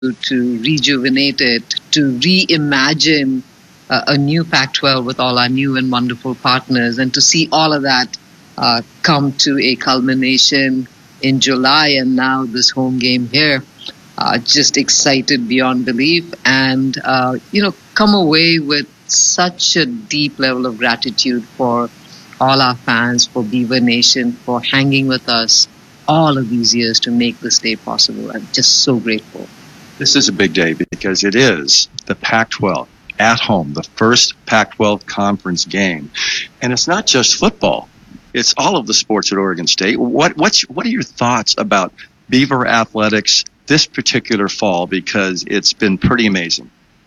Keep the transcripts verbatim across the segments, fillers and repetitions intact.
to rejuvenate it, to reimagine uh, a new Pac twelve with all our new and wonderful partners, and to see all of that uh, come to a culmination in July, and now this home game here. Uh, just excited beyond belief, and uh, you know, come away with such a deep level of gratitude for all our fans, for Beaver Nation, for hanging with us all of these years to make this day possible. I'm just so grateful. This is a big day because it is the Pac twelve at home, the first Pac twelve conference game. And it's not just football. It's all of the sports at Oregon State. What what's what are your thoughts about Beaver athletics this particular fall? Because it's been pretty amazing.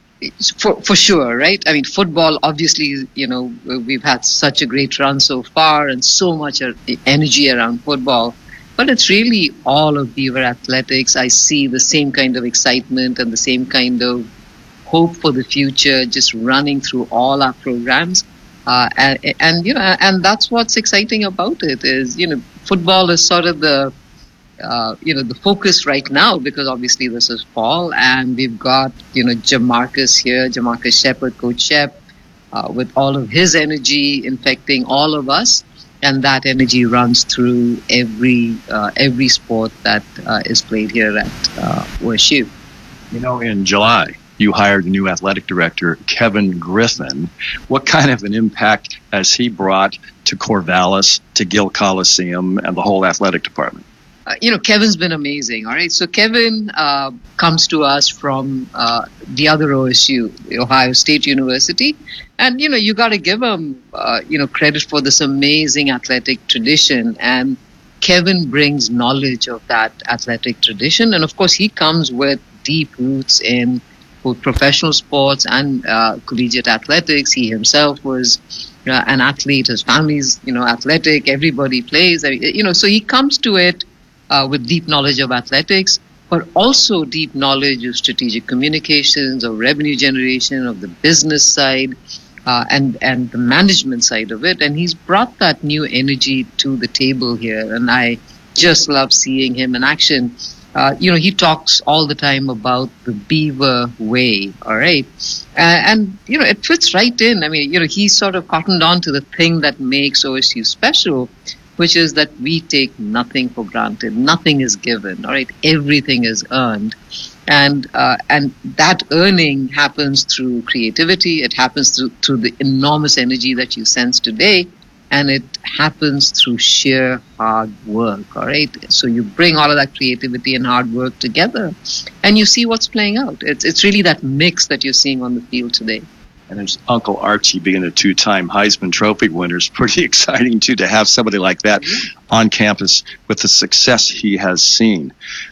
For for sure, right? I mean, football, obviously, you know, we've had such a great run so far and so much energy around football. But it's really all of Beaver athletics. I see the same kind of excitement and the same kind of hope for the future just running through all our programs. Uh, and, and, you know, and that's what's exciting about it is, you know, football is sort of the, uh, you know, the focus right now because obviously this is fall and we've got, you know, Jamarcus here, Jamarcus Shepard, Coach Shep, uh, with all of his energy infecting all of us. And that energy runs through every uh, every sport that uh, is played here at uh, O S U. You know, in July, you hired a new athletic director, Kevin Griffin. What kind of an impact has he brought to Corvallis, to Gill Coliseum, and the whole athletic department? Uh, you know, Kevin's been amazing, all right? So Kevin uh, comes to us from uh, the other O S U, Ohio State University. And, you know, you got to give him, uh, you know, credit for this amazing athletic tradition. And Kevin brings knowledge of that athletic tradition. And, of course, he comes with deep roots in both professional sports and uh, collegiate athletics. He himself was uh, an athlete. His family's, you know, athletic. Everybody plays. You know, so he comes to it uh, with deep knowledge of athletics, but also deep knowledge of strategic communications, of revenue generation, of the business side. Uh, and and the management side of it, and he's brought that new energy to the table here, and I just love seeing him in action. Uh, you know, he talks all the time about the Beaver way, all right, uh, and you know, it fits right in. I mean, you know, he sort of cottoned on to the thing that makes O S U special, which is that we take nothing for granted. Nothing is given, all right. Everything is earned. And uh, and that earning happens through creativity. It happens through, through the enormous energy that you sense today. And it happens through sheer hard work, all right? So you bring all of that creativity and hard work together and you see what's playing out. It's, it's really that mix that you're seeing on the field today. And there's Uncle Archie being a two-time Heisman Trophy winner. It's pretty exciting, too, to have somebody like that on campus with the success he has seen.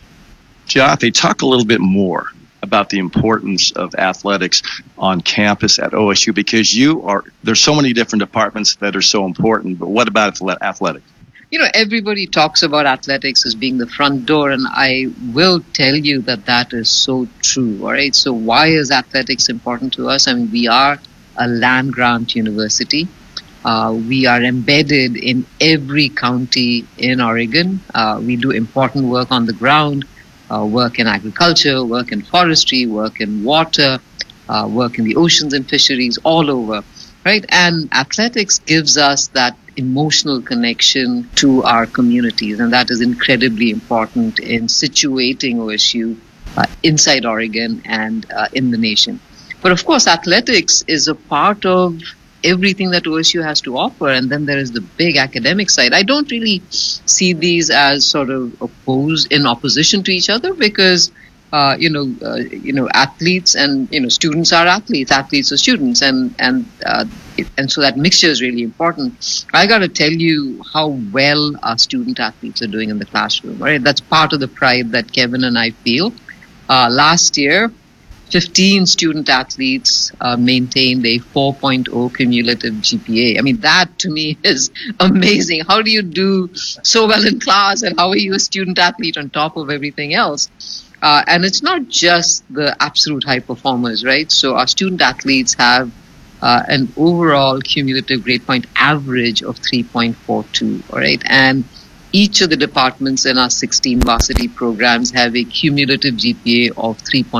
Jyoti, talk a little bit more about the importance of athletics on campus at O S U, because you are, there's so many different departments that are so important, but what about athletics? You know, everybody talks about athletics as being the front door, and I will tell you that that is so true, all right? So why is athletics important to us? I mean, we are a land-grant university. Uh, we are embedded in every county in Oregon. Uh, we do important work on the ground. Uh, work in agriculture, work in forestry, work in water, uh, work in the oceans and fisheries, all over, right? And athletics gives us that emotional connection to our communities, and that is incredibly important in situating O S U uh, inside Oregon and uh, in the nation. But of course, athletics is a part of everything that O S U has to offer, and then there is the big academic side. I don't really see these as sort of opposed in opposition to each other because uh, you know uh, you know athletes and you know students are athletes, athletes are students, and and uh, it, and so that mixture is really important. I got to tell you how well our student athletes are doing in the classroom. Right, that's part of the pride that Kevin and I feel. Uh, last year, fifteen student athletes uh, maintained a four point oh cumulative G P A. I mean, that to me is amazing. How do you do so well in class and how are you a student athlete on top of everything else? Uh, and it's not just the absolute high performers, right? So our student athletes have uh, an overall cumulative grade point average of three point four two, all right? And Each of the departments in our sixteen varsity programs have a cumulative G P A of three point